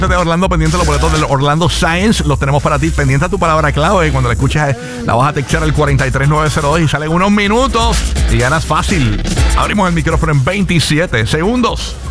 de Orlando, pendiente los boletos del Orlando Science, los tenemos para ti. Pendiente a tu palabra clave y cuando la escuches la vas a textear al 43902 y salen unos minutos y ganas fácil. Abrimos el micrófono en 27 segundos.